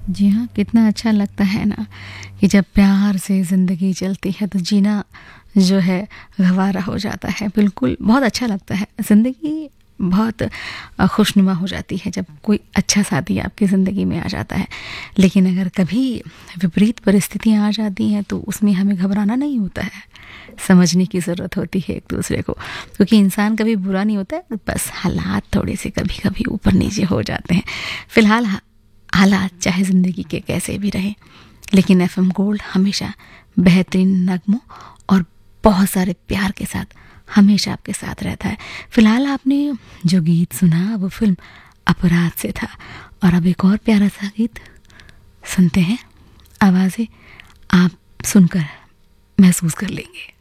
जी हाँ, कितना अच्छा लगता है ना कि जब प्यार से ज़िंदगी चलती है तो जीना जो है गँवारा हो जाता है। बिल्कुल, बहुत अच्छा लगता है। ज़िंदगी बहुत खुशनुमा हो जाती है जब कोई अच्छा साथी आपकी ज़िंदगी में आ जाता है। लेकिन अगर कभी विपरीत परिस्थितियाँ आ जाती हैं तो उसमें हमें घबराना नहीं होता है। समझने की ज़रूरत होती है एक-दूसरे को, क्योंकि इंसान कभी बुरा नहीं होता है, बस हालात थोड़े-से कभी-कभी ऊपर-नीचे हो जाते हैं। फ़िलहाल हालात चाहे ज़िंदगी के कैसे भी रहें, लेकिन एफएम गोल्ड हमेशा बेहतरीन नगमों और बहुत सारे प्यार के साथ हमेशा आपके साथ रहता है। फ़िलहाल आपने जो गीत सुना वो फ़िल्म अपराध से था, और अब एक और प्यारा सा गीत सुनते हैं। आवाज़ें आप सुनकर महसूस कर लेंगे।